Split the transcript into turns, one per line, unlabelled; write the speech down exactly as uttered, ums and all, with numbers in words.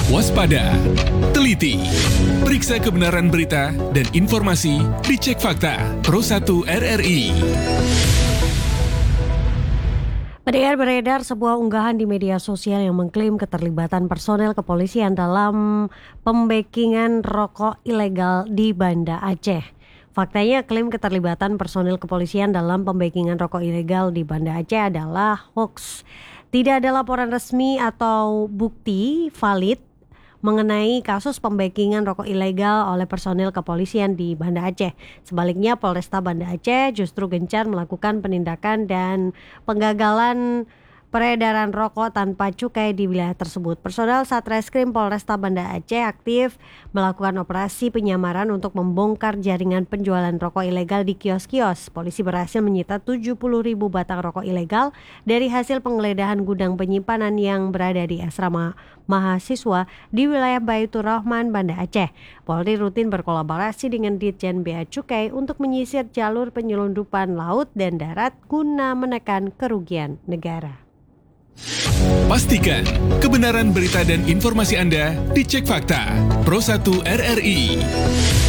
Waspada, teliti, periksa kebenaran berita dan informasi dicek fakta. Pro satu R R I.
Pendengar, beredar sebuah unggahan di media sosial yang mengklaim keterlibatan personel kepolisian dalam pembekingan rokok ilegal di Banda Aceh. Faktanya, klaim keterlibatan personel kepolisian dalam pembekingan rokok ilegal di Banda Aceh adalah hoax. Tidak ada laporan resmi atau bukti valid mengenai kasus pembekingan rokok ilegal oleh personil kepolisian di Banda Aceh. Sebaliknya, Polresta Banda Aceh justru gencar melakukan penindakan dan penggagalan peredaran rokok tanpa cukai di wilayah tersebut. Personel Satreskrim Polresta Banda Aceh aktif melakukan operasi penyamaran untuk membongkar jaringan penjualan rokok ilegal di kios-kios. Polisi berhasil menyita tujuh puluh ribu batang rokok ilegal dari hasil penggeledahan gudang penyimpanan yang berada di asrama mahasiswa di wilayah Baitur Rahman, Banda Aceh. Polri rutin berkolaborasi dengan Ditjen Bea Cukai untuk menyisir jalur penyelundupan laut dan darat guna menekan kerugian negara.
Pastikan kebenaran berita dan informasi Anda dicek fakta. Pro satu R R I.